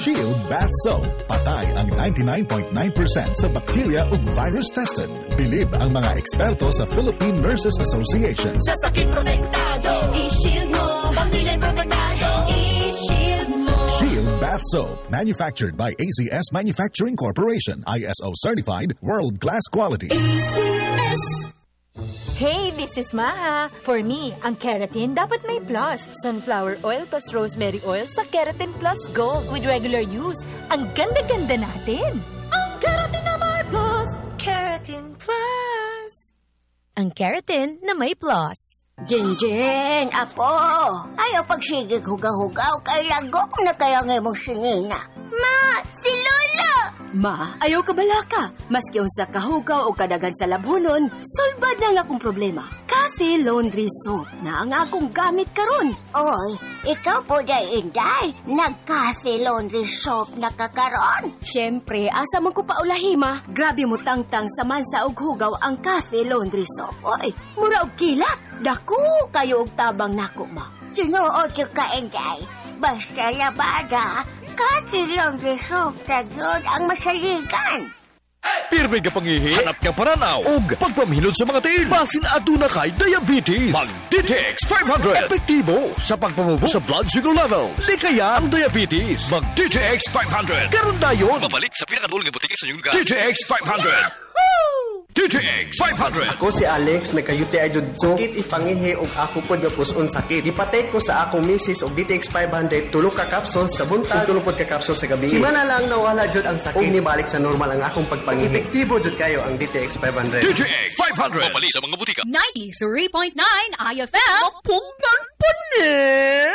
Shield Bath Soap. Patay ang 99.9% sa bacteria ug virus tested. Bilib ang mga eksperto sa Philippine Nurses Association. Sa sakit protektado, i-shield mo. Pamilya protektado, i-shield mo. Shield Bath Soap. Manufactured by ACS Manufacturing Corporation. ISO certified, world-class quality. ACS. Hey, this is Maha. For me, ang keratin dapat may plus. Sunflower oil plus rosemary oil sa Keratin Plus Gold with regular use. Ang ganda-ganda natin. Ang keratin na may plus. Keratin Plus. Ang keratin na may plus. Jinjin, apo. Ayaw pagsigig hugaw-hugaw kay lagok na kaya ngayon mong singina. Ma, si Lola! Ma, ayaw ka balaka. Maski unsa kahugaw o kadagan sa labhonon, sulbad na nga akong problema. Cafe Laundry Soap na ang akong gamit karon. Oy, ikaw po day inday. Nag-Cafe Laundry Soap na kakaron. Siyempre, asa man ko paulahima, grabe mo tangtang sa mansa og hugaw ang Cafe Laundry Soap. Oy, mura og kilat. Dako kayo og tabang nako, ma. Sinuod yung ka, inday. Basta labada, Cafe Laundry Soap na yun ang masaligan. Pirmi ka pangihi, hanap ka paranaw, ug pagpamhilot sa mga tiil. Basin aduna kay diabetes. Mag-DTX 500. Epektibo sa pagpamubo sa blood sugar level. Di kaya ang diabetes. Mag-DTX 500. Karon dayon. Babalik sa pinakadulong ng butika sa inyong lugar. DTX 500. DTX 500. Ako si Alex, nagka-UTI jud ko. Sakit ipangihi og ako pod nga puson sakit. Ipatay ko sa akong misis og DTX 500 tulo ka capsules sa buntag, tulo pod ka capsules sa gabi. Simana lang nawala jud ang sakit. Og nibalik sa normal ang akong pagpangihi. Epektibo jud kayo ang DTX 500. DTX 500. Babalik sa mga butika. 93.9 IFM. Punggan po ni.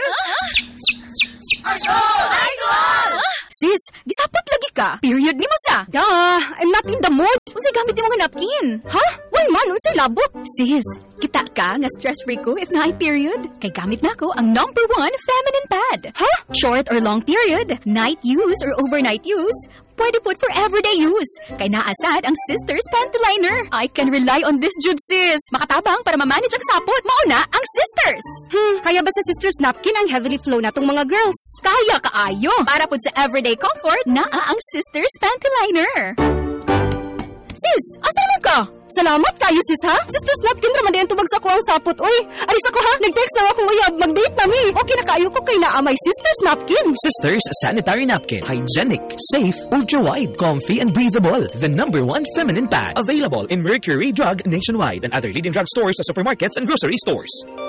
Idol! Sis, gisapot lagi ka. Period ni mo sa. I'm not in the mood. Unsay gamit ni mo nga napkin? Ha? Why man, unsay labot? Sis, kita ka nga stress-free ko if na period. Kay gamit na ko ang #1 feminine pad. Ha? Short or long period, night use or overnight use, pwede po for everyday use. Kay naasad ang Sisters Panty Liner. I can rely on this jud, sis. Makatabang para ma-manage ang sapot. Mauna ang Sisters. Kaya ba sa Sisters napkin ang heavily flow na tong mga girls? Kaya kaayo. Para po sa everyday comfort, naa ang Sisters Panty Liner. Sis, asa naman ka? Salamat kayo, sis, ha? Sisters napkin raman din tubag sa ko ang sapot. Uy, alis ako, ha? Nag-text na akong uyab. Mag-date na mi. Okay na kayo ko kay naamay Sisters napkin. Sisters Sanitary Napkin. Hygienic, safe, ultra-wide, comfy, and breathable. The #1 feminine pad. Available in Mercury Drug nationwide and other leading drug stores, supermarkets, and grocery stores.